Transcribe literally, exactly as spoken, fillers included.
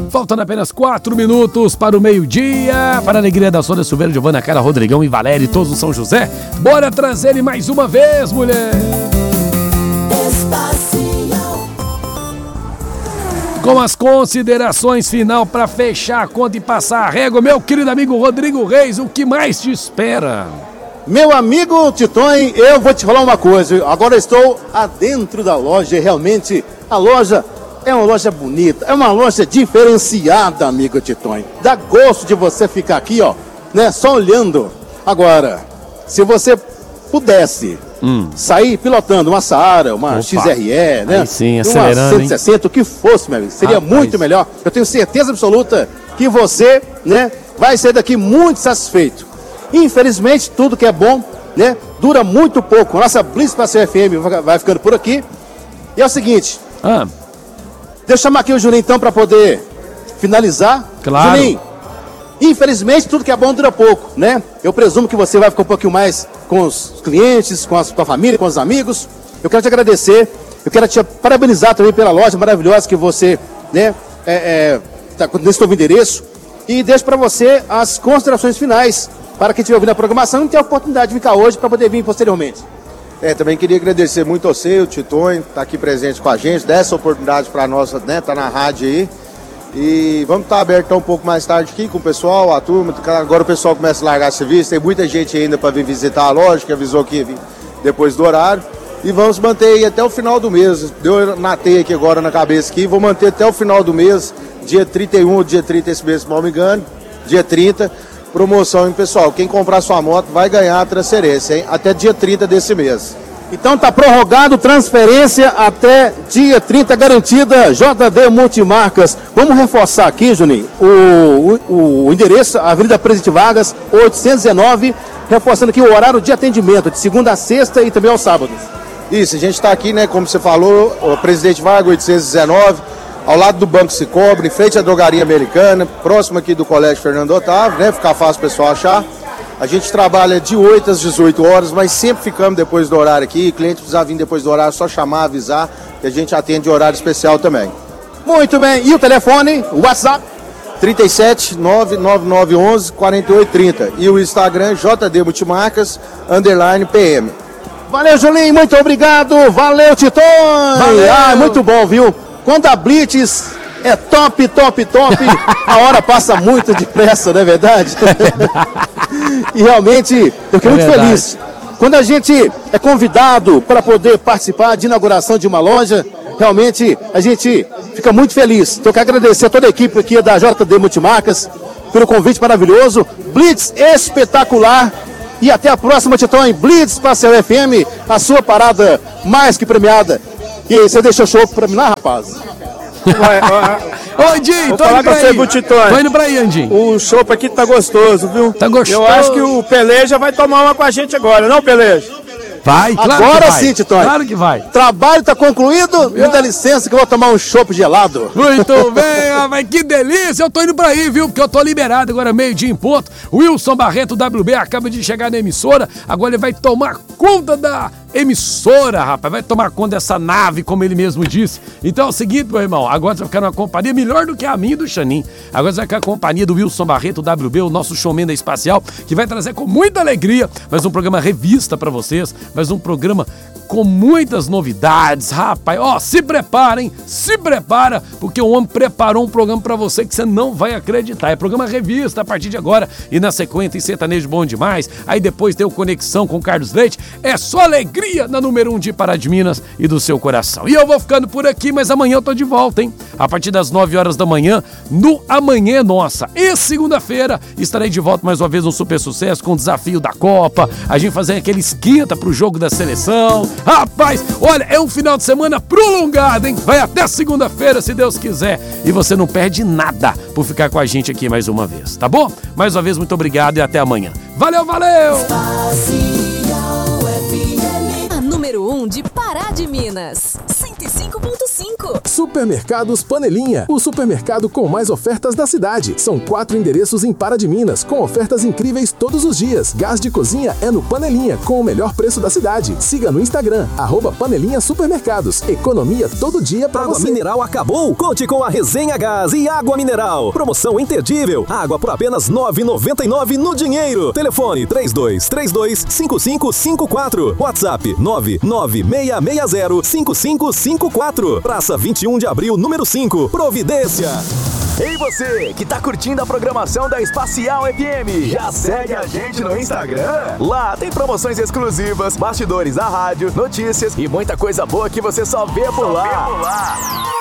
Faltando apenas quatro minutos para o meio-dia. Para a alegria da Sônia Silveira, Giovana, Cara, Rodrigão e Valéria e todos do São José. Bora trazer ele mais uma vez, mulher. Com as considerações final para fechar a conta e passar a régua, meu querido amigo Rodrigo Reis, o que mais te espera? Meu amigo Titonho, eu vou te falar uma coisa. Agora eu estou adentro da loja e realmente a loja é uma loja bonita, é uma loja diferenciada, amigo Titonho. Dá gosto de você ficar aqui, ó, né, só olhando. Agora, se você pudesse hum. sair pilotando uma Saara, uma Opa. X R E, né? Aí sim, uma cento e sessenta, hein? O que fosse, meu amigo, seria Rapaz. muito melhor. Eu tenho certeza absoluta que você, né, vai sair daqui muito satisfeito. Infelizmente, tudo que é bom, né, dura muito pouco. Nossa Blitz Passeio F M vai ficando por aqui. E é o seguinte, ah. deixa eu chamar aqui o Juninho então para poder finalizar. Claro. Juninho, infelizmente, tudo que é bom dura pouco, né? Eu presumo que você vai ficar um pouquinho mais com os clientes, com a sua família, com os amigos. Eu quero te agradecer, eu quero te parabenizar também pela loja maravilhosa que você, né, é, é, tá nesse novo endereço. E deixo para você as considerações finais, para quem estiver ouvindo a programação e ter a oportunidade de ficar hoje para poder vir posteriormente. É, também queria agradecer muito a você, o Titonho, tá aqui presente com a gente, dá essa oportunidade para nós, né, tá na rádio aí. E vamos estar aberto um pouco mais tarde aqui com o pessoal, a turma. Agora o pessoal começa a largar serviço, tem muita gente ainda para vir visitar a loja, que avisou que ia vir depois do horário. E vamos manter aí até o final do mês. Deu na teia aqui agora na cabeça aqui, vou manter até o final do mês, dia trinta e um ou dia trinta esse mês, se não me engano, dia trinta, promoção, hein, pessoal? Quem comprar sua moto vai ganhar a transferência, hein? Até dia trinta desse mês. Então tá prorrogado transferência até dia trinta, garantida J D Multimarcas. Vamos reforçar aqui, Juninho, o, o, o endereço, Avenida Presidente Vargas, oitocentos e dezenove, reforçando aqui o horário de atendimento, de segunda a sexta e também aos sábados. Isso, a gente está aqui, né, como você falou, o Presidente Vargas, oitocentos e dezenove, ao lado do Banco Cicobi, em frente à Drogaria Americana, próximo aqui do Colégio Fernando Otávio, né, ficar fácil o pessoal achar. A gente trabalha de oito às dezoito horas, mas sempre ficamos depois do horário aqui. O cliente precisa vir depois do horário, só chamar, avisar, que a gente atende horário especial também. Muito bem. E o telefone, o WhatsApp? trinta e sete, nove nove nove onze, quarenta e oito trinta. E o Instagram, J D Multimarcas, underline P M. Valeu, Julinho. Muito obrigado. Valeu, Titonho. Valeu. Ah, muito bom, viu? Quando a Blitz é top, top, top, a hora passa muito depressa, não é verdade? E realmente, eu fiquei é muito verdade. feliz. Quando a gente é convidado para poder participar de inauguração de uma loja, realmente a gente fica muito feliz. Então eu quero agradecer a toda a equipe aqui da J D Multimarcas pelo convite maravilhoso. Blitz espetacular. E até a próxima, Titonho. Blitz Passeio F M, a sua parada mais que premiada. E aí, você deixou show para mim lá, rapaz? Ô, Andinho, tô indo pra aí. Tô indo pra aí, Andinho. O chopp aqui tá gostoso, viu? Tá gostoso. Eu acho que o Peleja vai tomar uma com a gente agora, não, Peleja? Vai, claro Agora que vai. sim, Titonho. Claro que vai. Trabalho tá concluído. Me dá licença que eu vou tomar um chopp gelado. Muito bem, ah, mas que delícia. Eu tô indo pra aí, viu? Porque eu tô liberado agora, meio dia em ponto. Wilson Barreto, W B, acaba de chegar na emissora. Agora ele vai tomar conta da emissora, rapaz. Vai tomar conta dessa nave, como ele mesmo disse. Então é o seguinte, meu irmão. Agora você vai ficar numa companhia melhor do que a minha e do Xanin. Agora você vai ficar com a companhia do Wilson Barreto, W B, o nosso showman da Espacial, que vai trazer com muita alegria mais um programa revista pra vocês. Mais um programa com muitas novidades, rapaz. Ó, se prepara, hein? Se prepara, porque o homem preparou um programa pra você que você não vai acreditar. É programa revista a partir de agora. E na sequência tem Sertanejo Bom Demais. Aí depois tem o Conexão com o Carlos Leite. É só alegria na número um de Pará de Minas e do seu coração. E eu vou ficando por aqui, mas amanhã eu tô de volta, hein? A partir das nove horas da manhã, no Amanhã é Nossa. E segunda-feira estarei de volta mais uma vez no Super Sucesso com o desafio da Copa. A gente fazendo aquele esquenta pro jogo da seleção. Rapaz, olha, é um final de semana prolongado, hein? Vai até segunda-feira, se Deus quiser. E você não perde nada por ficar com a gente aqui mais uma vez, tá bom? Mais uma vez, muito obrigado e até amanhã. Valeu, valeu! A número número um de Pará de Minas. cento e cinco ponto cinco. Supermercados Panelinha, o supermercado com mais ofertas da cidade. São quatro endereços em Pará de Minas, com ofertas incríveis todos os dias. Gás de cozinha é no Panelinha, com o melhor preço da cidade. Siga no Instagram, arroba Panelinha Supermercados. Economia todo dia pra Água você. mineral acabou? Conte com a Resenha Gás e Água Mineral. Promoção imperdível. Água por apenas nove reais e noventa e nove centavos no dinheiro. Telefone três dois três dois, cinco cinco cinco quatro. WhatsApp nove nove seis seis zero, cinco cinco cinco quatro. Praça vinte e um de abril, número cinco. Providência. Ei você, que tá curtindo a programação da Espacial F M, já segue a gente no Instagram? Lá tem promoções exclusivas, bastidores da rádio, notícias e muita coisa boa que você só vê por lá.